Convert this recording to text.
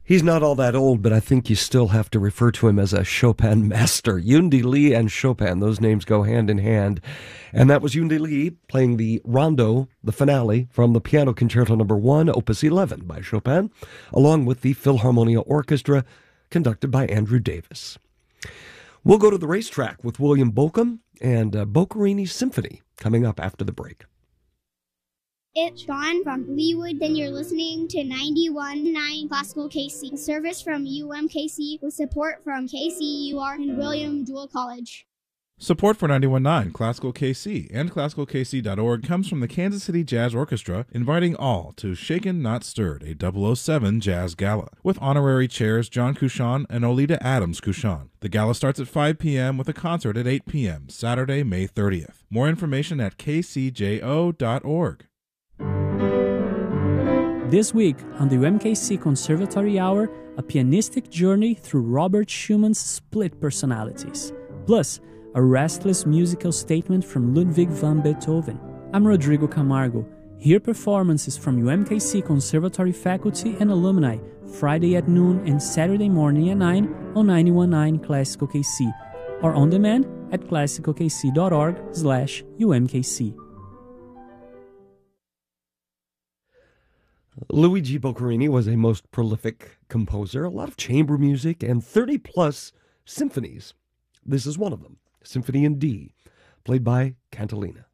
He's not all that old, but I think you still have to refer to him as a Chopin master. Yundi Lee and Chopin, those names go hand in hand. And that was Yundi Lee playing the rondo, the finale, from the Piano Concerto No. 1, Opus 11 by Chopin, along with the Philharmonia Orchestra, conducted by Andrew Davis. We'll go to the racetrack with William Bolcom and Boccherini's Symphony coming up after the break. It's Sean from Leewood, then you're listening to 91.9 Classical KC, a service from UMKC with support from KCUR and William Jewell College. Support for 91.9 Classical KC and ClassicalKC.org comes from the Kansas City Jazz Orchestra, inviting all to Shaken Not Stirred, a 007 Jazz Gala, with honorary chairs John Couchon and Olita Adams Couchon. The gala starts at 5 p.m. with a concert at 8 p.m., Saturday, May 30th. More information at kcjo.org. This week on the UMKC Conservatory Hour, a pianistic journey through Robert Schumann's split personalities, plus a restless musical statement from Ludwig van Beethoven. I'm Rodrigo Camargo. Hear performances from UMKC Conservatory faculty and alumni Friday at noon and Saturday morning at 9 on 91.9 Classical KC, or on demand at classicalkc.org/UMKC. Luigi Boccherini was a most prolific composer, a lot of chamber music, and 30-plus symphonies. This is one of them, Symphony in D, played by Cantilena.